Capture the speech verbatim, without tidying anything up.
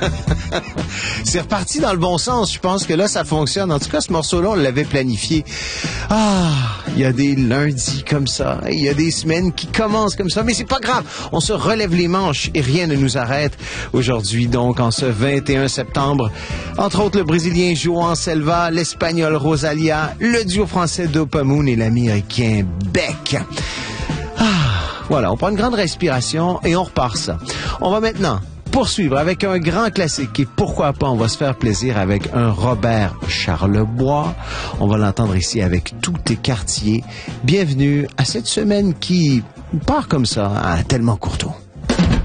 C'est reparti dans le bon sens. Je pense que là, ça fonctionne. En tout cas, ce morceau-là, on l'avait planifié. Ah, il y a des lundis comme ça. Il y a des semaines qui commencent comme ça. Mais c'est pas grave. On se relève les manches et rien ne nous arrête. Aujourd'hui, donc, en ce vingt et un septembre, entre autres, le Brésilien João Selva, l'Espagnol Rosalia, le duo français Dopamoon et l'Américain Beck. Ah, voilà, on prend une grande respiration et on repart ça. On va maintenant poursuivre avec un grand classique et pourquoi pas, on va se faire plaisir avec un Robert Charlebois. On va l'entendre ici avec Tous tes quartiers. Bienvenue à cette semaine qui part comme ça, hein, tellement courtois.